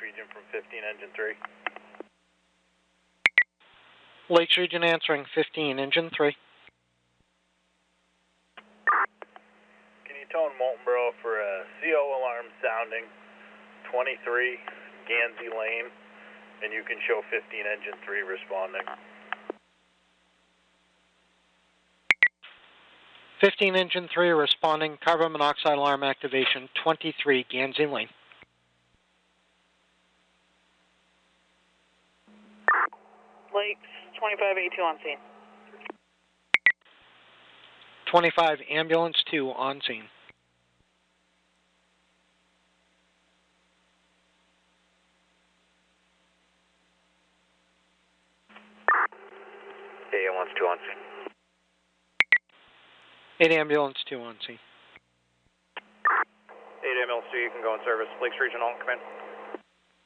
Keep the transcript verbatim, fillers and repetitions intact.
Region from fifteen, engine three. Lakes Region answering fifteen, engine three. Can you tone Moltenboro for a C O alarm sounding, twenty-three, Gansey Lane, and you can show fifteen, engine three responding. fifteen, engine three responding, carbon monoxide alarm activation, twenty-three, Gansey Lane. Lakes, twenty-five eighty-two on scene. twenty-five, ambulance two on scene. eight ambulance two on scene. eight ambulance two on scene. eight ambulance two, you can go in service. Lakes Region, all command.